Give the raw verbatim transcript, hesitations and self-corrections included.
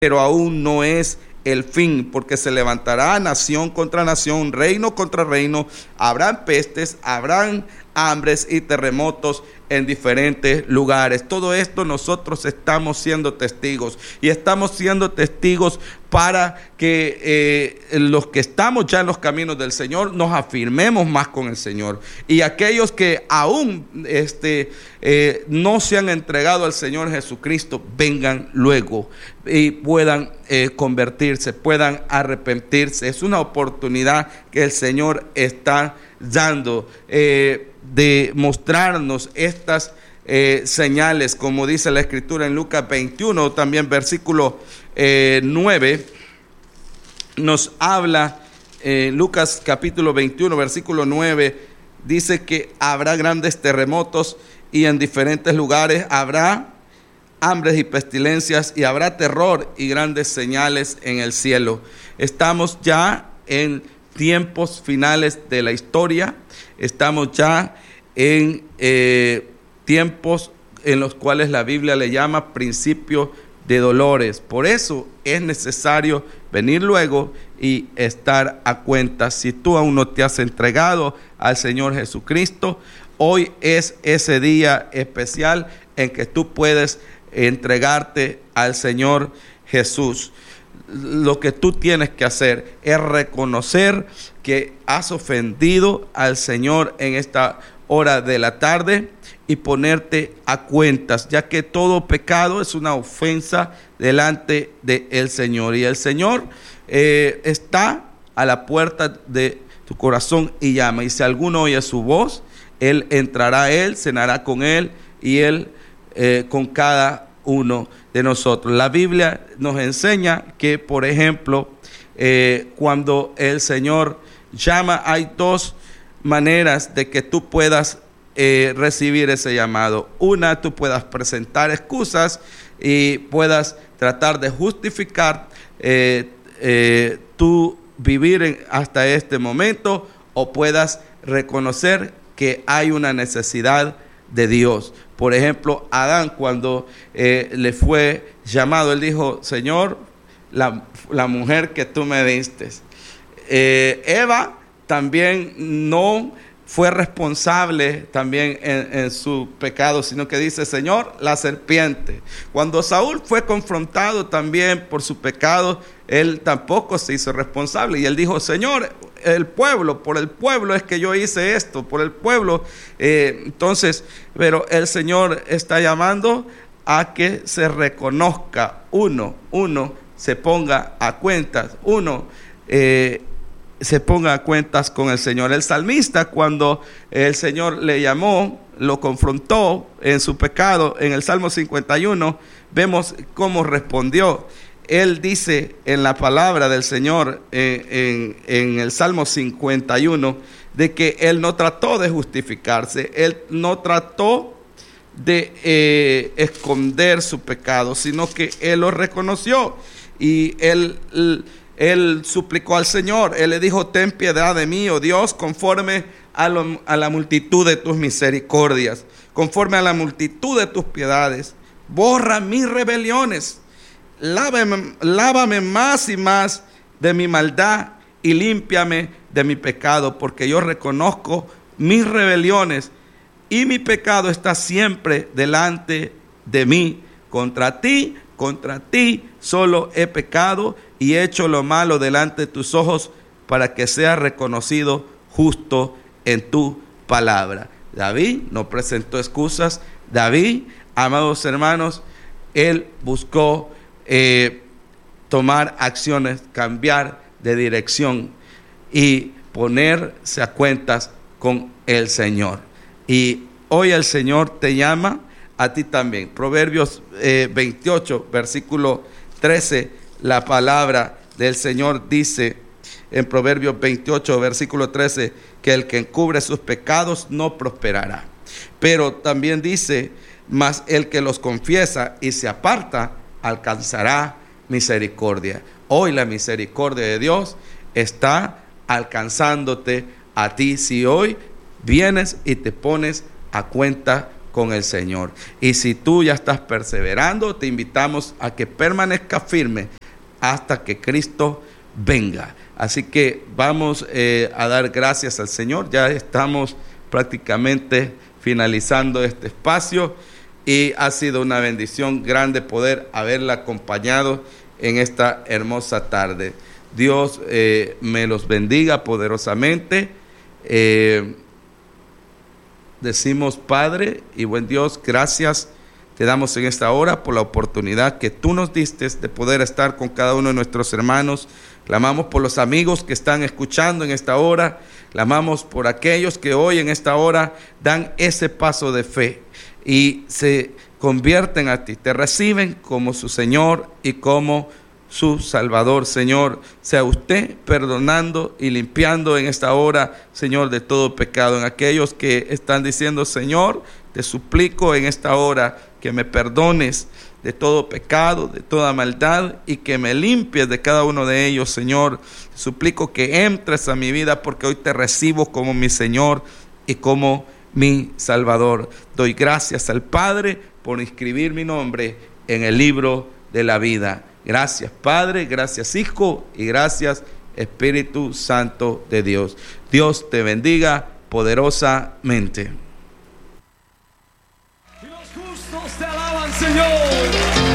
pero aún no es el fin, porque se levantará nación contra nación, reino contra reino, habrán pestes, habrán hambres y terremotos en diferentes lugares. Todo esto nosotros estamos siendo testigos, y estamos siendo testigos para que eh, los que estamos ya en los caminos del Señor nos afirmemos más con el Señor, y aquellos que aún este, eh, no se han entregado al Señor Jesucristo vengan luego y puedan eh, convertirse, puedan arrepentirse. Es una oportunidad que el Señor está dando eh, de mostrarnos estas eh, señales, como dice la Escritura en Lucas veintiuno, también versículo eh, nueve, nos habla, eh, Lucas capítulo veintiuno, versículo nueve, dice que habrá grandes terremotos y en diferentes lugares habrá hambres y pestilencias, y habrá terror y grandes señales en el cielo. Estamos ya en tiempos finales de la historia, estamos ya en eh, tiempos en los cuales la Biblia le llama principio de dolores. Por eso es necesario venir luego y estar a cuentas. Si tú aún no te has entregado al Señor Jesucristo, hoy es ese día especial en que tú puedes entregarte al Señor Jesús. Lo que tú tienes que hacer es reconocer que has ofendido al Señor en esta hora de la tarde y ponerte a cuentas, ya que todo pecado es una ofensa delante del Señor, y el Señor eh, está a la puerta de tu corazón y llama, y si alguno oye su voz, Él entrará a Él, cenará con Él y Él eh, con cada uno de nosotros. La Biblia nos enseña que, por ejemplo, eh, cuando el Señor llama, hay dos maneras de que tú puedas eh, recibir ese llamado. Una, tú puedas presentar excusas y puedas tratar de justificar eh, eh, tu vivir en, hasta este momento, o puedas reconocer que hay una necesidad de Dios. Por ejemplo, Adán, cuando eh, le fue llamado, él dijo: Señor, la, la mujer que tú me diste. Eh, Eva también no fue responsable también en, en su pecado, sino que dice: Señor, la serpiente. Cuando Saúl fue confrontado también por su pecado, él tampoco se hizo responsable, y él dijo: Señor, el pueblo, por el pueblo es que yo hice esto, por el pueblo. Eh, entonces, pero el Señor está llamando a que se reconozca, uno, uno se ponga a cuentas, uno eh, se ponga a cuentas con el Señor. El salmista, cuando el Señor le llamó, lo confrontó en su pecado, en el Salmo cincuenta y uno, vemos cómo respondió. Él dice en la palabra del Señor, eh, en, en el Salmo cincuenta y uno, de que él no trató de justificarse, él no trató de eh, esconder su pecado, sino que él lo reconoció, y él, él, él suplicó al Señor. Él le dijo: ten piedad de mí, oh Dios, conforme a, lo, a la multitud de tus misericordias, conforme a la multitud de tus piedades, borra mis rebeliones. Lávame, lávame más y más de mi maldad y límpiame de mi pecado, porque yo reconozco mis rebeliones y mi pecado está siempre delante de mí. Contra ti, contra ti solo he pecado y he hecho lo malo delante de tus ojos, para que sea reconocido justo en tu palabra. David no presentó excusas. David, amados hermanos, él buscó Eh, tomar acciones, cambiar de dirección y ponerse a cuentas con el Señor. Y hoy el Señor te llama a ti también. Proverbios eh, veintiocho, versículo trece, la palabra del Señor dice en Proverbios veintiocho, versículo trece, que el que encubre sus pecados no prosperará. Pero también dice: mas el que los confiesa y se aparta alcanzará misericordia. Hoy la misericordia de Dios está alcanzándote a ti, si hoy vienes y te pones a cuenta con el Señor. Y si tú ya estás perseverando, te invitamos a que permanezcas firme hasta que Cristo venga. Así que vamos eh, a dar gracias al Señor. Ya estamos prácticamente finalizando este espacio y ha sido una bendición grande poder haberla acompañado en esta hermosa tarde. Dios eh, me los bendiga poderosamente. Eh, decimos, Padre y buen Dios, gracias te damos en esta hora por la oportunidad que tú nos diste de poder estar con cada uno de nuestros hermanos. Clamamos por los amigos que están escuchando en esta hora. Clamamos por aquellos que hoy en esta hora dan ese paso de fe y se convierten a ti, te reciben como su Señor y como su Salvador. Señor, sea usted perdonando y limpiando en esta hora, Señor, de todo pecado. En aquellos que están diciendo, Señor, te suplico en esta hora que me perdones de todo pecado, de toda maldad, y que me limpies de cada uno de ellos, Señor. Te suplico que entres a mi vida, porque hoy te recibo como mi Señor y como mi Salvador. Doy gracias al Padre por inscribir mi nombre en el libro de la vida. Gracias, Padre, gracias, Hijo, y gracias, Espíritu Santo de Dios. Dios te bendiga poderosamente. Y los justos te alaban, Señor.